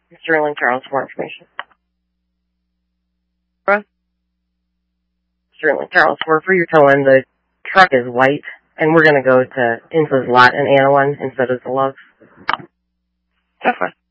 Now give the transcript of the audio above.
Sterling Charles for information. Sterling Charles for your towing. The truck is white, and we're going to go to Insa's lot in Anawan instead of the Loves. Definitely.